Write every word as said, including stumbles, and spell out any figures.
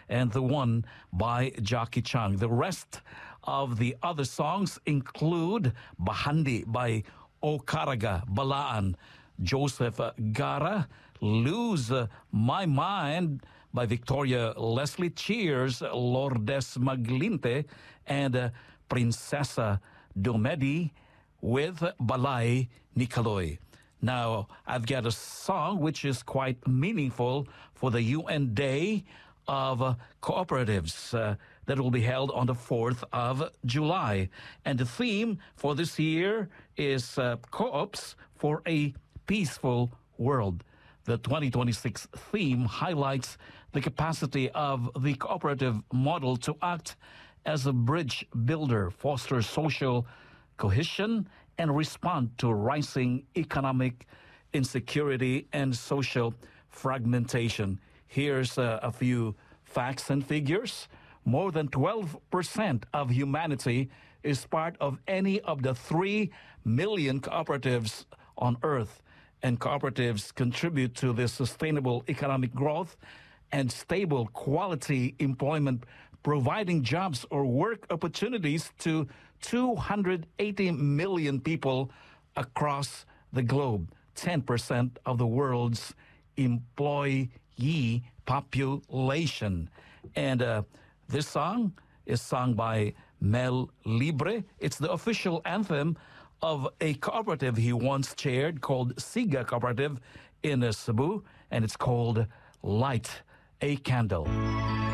and the one by Jackie Chung. The rest of the other songs include Bahandi by Okaraga Balaan, Joseph Gara, Lose My Mind by Victoria Leslie, Cheers, Lourdes Maglinte, and uh, Princesa Domedi with Balay Nikaloy. Now, I've got a song which is quite meaningful for the U N Day of uh, Cooperatives uh, that will be held on the fourth of July. And the theme for this year is uh, Co-ops for a Peaceful World. The twenty twenty-six theme highlights the capacity of the cooperative model to act as a bridge builder, foster social cohesion, and respond to rising economic insecurity and social fragmentation. Here's uh, a few facts and figures. More than twelve percent of humanity is part of any of the three million cooperatives on Earth, and cooperatives contribute to the sustainable economic growth and stable quality employment, providing jobs or work opportunities to two hundred eighty million people across the globe, ten percent of the world's employee population. And uh, this song is sung by Mel Libre. It's the official anthem of a cooperative he once chaired called Siga Cooperative in uh, Cebu, and it's called Light a Candle.